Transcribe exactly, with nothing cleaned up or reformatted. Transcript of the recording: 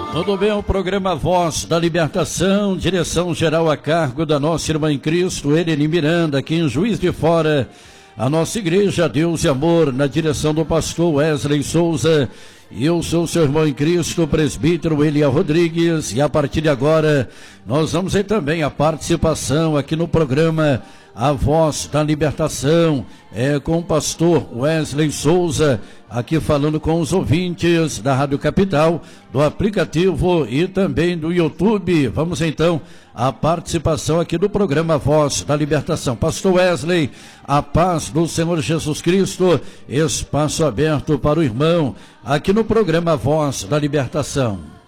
Tudo bem, o programa Voz da Libertação, direção geral a cargo da nossa irmã em Cristo, Helene Miranda, aqui em Juiz de Fora. A nossa igreja, Deus e Amor, na direção do pastor Wesley Souza. E eu sou seu irmão em Cristo, presbítero Elia Rodrigues. E a partir de agora, nós vamos ter também a participação aqui no programa A Voz da Libertação, é com o pastor Wesley Souza, aqui falando com os ouvintes da Rádio Capital, do aplicativo e também do YouTube. Vamos então à participação aqui do programa Voz da Libertação. Pastor Wesley, a paz do Senhor Jesus Cristo, espaço aberto para o irmão, aqui no programa Voz da Libertação.